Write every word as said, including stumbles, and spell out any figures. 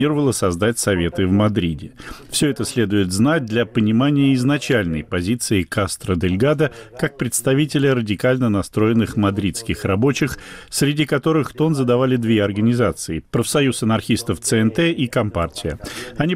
планировала создать Советы в Мадриде. Все это следует знать для понимания изначальной позиции Кастро Дельгадо как представителя радикально настроенных мадридских рабочих, среди которых тон задавали две организации – профсоюз анархистов ЦНТ и Компартия. Они